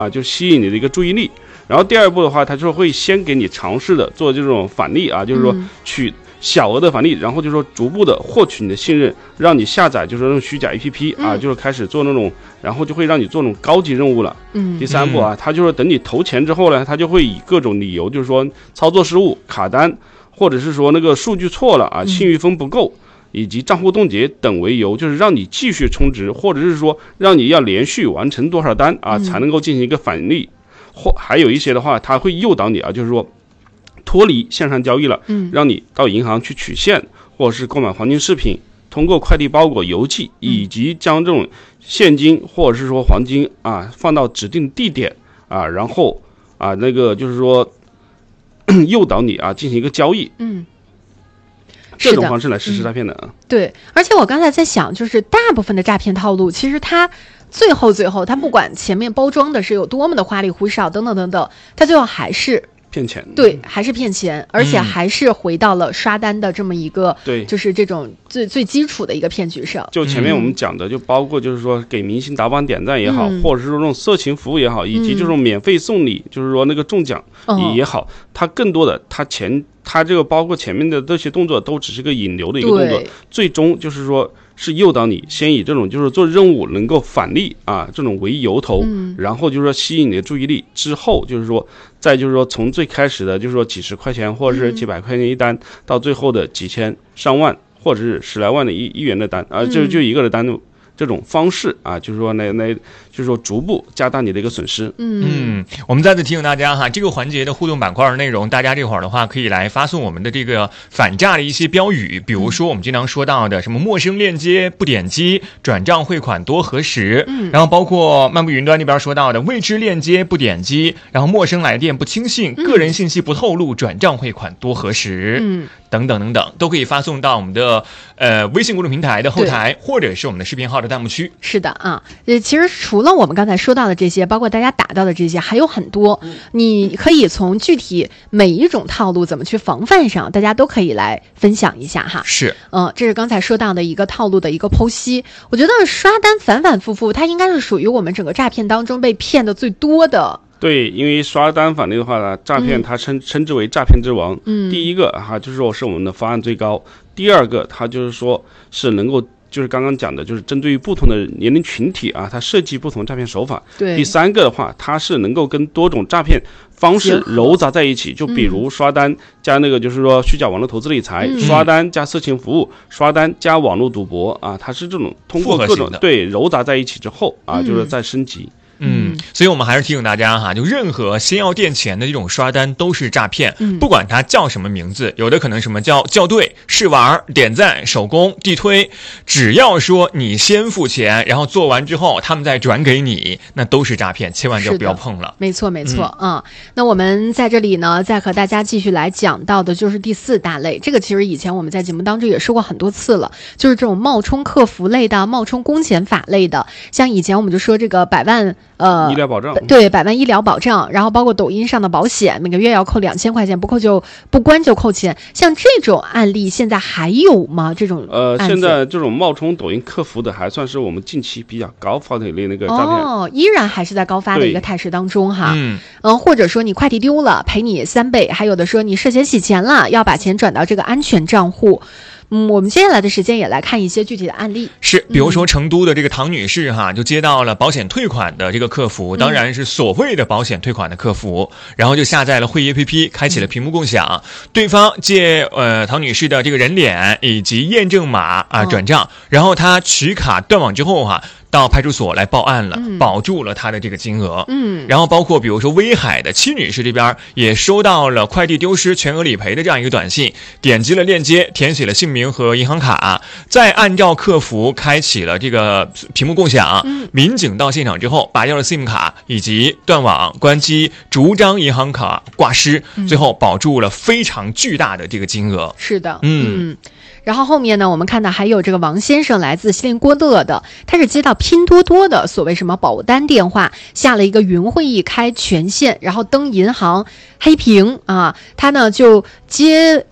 就吸引你的一个注意力。然后第二步的话，它就会先给你尝试的做这种返利就是说取小额的返利，然后就是说逐步的获取你的信任，让你下载就是那种虚假 APP 就是开始做那种，然后就会让你做那种高级任务了。第三步它就是等你投钱之后呢，它就会以各种理由，就是说操作失误、卡单，或者是说那个数据错了信誉分不够，以及账户冻结等为由，就是让你继续充值，或者是说让你要连续完成多少单才能够进行一个返利。或还有一些的话，它会诱导你就是说脱离线上交易了，让你到银行去取现，或者是购买黄金饰品，通过快递包裹、邮寄，以及将这种现金或者是说黄金放到指定地点然后那个就是说诱导你进行一个交易。这种方式来实施诈骗的。 对，而且我刚才在想，就是大部分的诈骗套路，其实它最后它不管前面包装的是有多么的花里胡哨等等等等，它最后还是骗钱。 对，还是骗钱，而且还是回到了刷单的这么一个对， 就是这种最基础的一个骗局上。 就前面我们讲的，就包括就是说给明星打榜点赞也好，或者是说这种色情服务也好，以及这种免费送礼，就是说那个中奖也好，它更多的它这个包括前面的这些动作都只是个引流的一个动作，最终就是说是诱导你先以这种就是做任务能够返利这种为由头，然后就是说吸引你的注意力，之后就是说再就是说从最开始的就是说几十块钱或者是几百块钱一单，到最后的几千上万或者是10来万的一元的单就一个的单，这种方式就是说就是说逐步加大你的一个损失。 我们再次提醒大家哈，这个环节的互动板块的内容，大家这会儿的话可以来发送我们的这个反诈的一些标语，比如说我们经常说到的什么陌生链接不点击，转账汇款多核实，然后包括漫步云端那边说到的未知链接不点击，然后陌生来电不轻信，个人信息不透露，转账汇款多核实，等等等等，都可以发送到我们的微信公众平台的后台，或者是我们的视频号的弹幕区。 是的其实除了我们刚才说到的这些，包括大家打到的这些还有很多，你可以从具体每一种套路怎么去防范上，大家都可以来分享一下哈。 是这是刚才说到的一个套路的一个剖析。我觉得刷单反反复复，它应该是属于我们整个诈骗当中被骗的最多的。 对，因为刷单返利的话呢，诈骗它称之为诈骗之王。第一个就是说是我们的方案最高，第二个它就是说是能够就是刚刚讲的，就是针对于不同的年龄群体它设计不同诈骗手法。 对， 第三个的话，它是能够跟多种诈骗方式糅杂在一起，就比如刷单加那个就是说虚假网络投资理财，刷单加色情服务，刷单加网络赌博它是这种通过各种糅杂在一起之后就是再升级。 所以我们还是提醒大家哈，就任何先要垫钱的这种刷单都是诈骗，不管它叫什么名字，有的可能什么叫对、试玩、点赞、手工、地推，只要说你先付钱，然后做完之后他们再转给你，那都是诈骗，千万就不要碰了。 没错那我们在这里呢，再和大家继续来讲到的就是第4大类，这个其实以前我们在节目当中也说过很多次了，就是这种冒充客服类的、冒充工钱法类的，像以前我们就说这个100万医疗保障， 对，100万医疗保障，然后包括抖音上的保险，每个月要扣2000块钱，不关就扣钱。像这种案例现在还有吗？这种现在这种冒充抖音客服的还算是我们近期比较高发的一类那个诈骗， 依然还是在高发的一个态势当中哈。或者说你快递丢了，赔你3倍，还有的说你涉嫌洗钱了，要把钱转到这个安全账户。我们接下来的时间也来看一些具体的案例。 是，比如说成都的这个唐女士哈，就接到了保险退款的这个客服，当然是所谓的保险退款的客服，然后就下载了会议 APP， 开启了屏幕共享，对方借唐女士的这个人脸以及验证码转账，然后他取卡断网之后到派出所来报案了，保住了他的这个金额。然后包括比如说威海的戚女士这边也收到了快递丢失全额理赔的这样一个短信，点击了链接，填写了姓名和银行卡，再按照客服开启了这个屏幕共享。民警到现场之后，拔掉了 SIM 卡以及断网、关机、逐张银行卡挂失，最后保住了非常巨大的这个金额。 是的，然后后面呢，我们看到还有这个王先生，来自锡林郭勒的，他是接到拼多多的所谓什么保单电话，下了一个云会议开权限，然后登银行黑屏他呢就接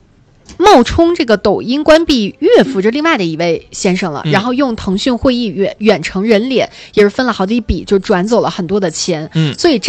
冒充这个抖音关闭岳父这另外的一位先生了，然后用腾讯会议远程人脸也是分了好几笔，就转走了很多的钱。所以